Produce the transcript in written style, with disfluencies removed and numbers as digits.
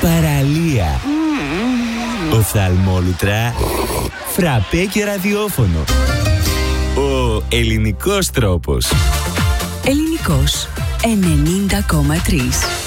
παραλία, οφθαλμόλουτρα, φραπέ και ραδιόφωνο. Ο ελληνικός τρόπος. Ελληνικός 90,3.